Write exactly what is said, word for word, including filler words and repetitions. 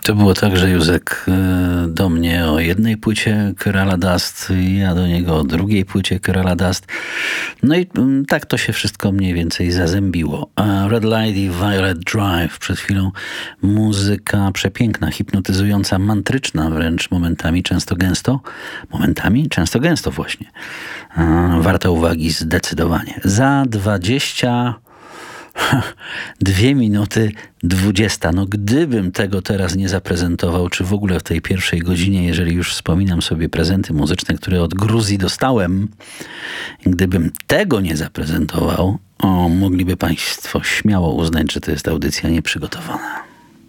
To było tak, że Józek e, do mnie o jednej płycie Kerala Dust, ja do niego o drugiej płycie Kerala Dust. No i mm, tak to się wszystko mniej więcej zazębiło. A Red Light i Violet Drive, przed chwilą muzyka przepiękna, hipnotyzująca, mantryczna wręcz momentami, często gęsto. Momentami? Często gęsto właśnie. A, warta uwagi zdecydowanie. Za dwadzieścia Dwie minuty dwudziesta. No gdybym tego teraz nie zaprezentował, czy w ogóle w tej pierwszej godzinie, jeżeli już wspominam sobie prezenty muzyczne, które od Gruzji dostałem, gdybym tego nie zaprezentował, o, mogliby Państwo śmiało uznać, że to jest audycja nieprzygotowana.